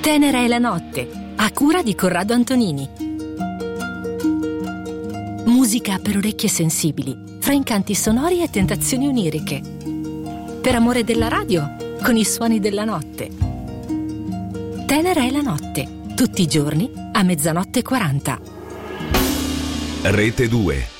Tenera è la notte, a cura di Corrado Antonini. Musica per orecchie sensibili, fra incanti sonori e tentazioni oniriche. Per amore della radio, con i suoni della notte. Tenera è la notte, tutti i giorni a 00:40. Rete 2.